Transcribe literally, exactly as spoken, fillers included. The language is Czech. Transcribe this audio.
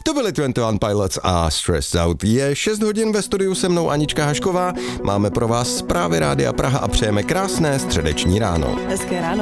To byly dvacet jedna Pilots a Stressed Out. Je šest hodin, ve studiu se mnou Anička Hašková. Máme pro vás zprávy Rádia Praha a přejeme krásné středeční ráno. Hezké ráno.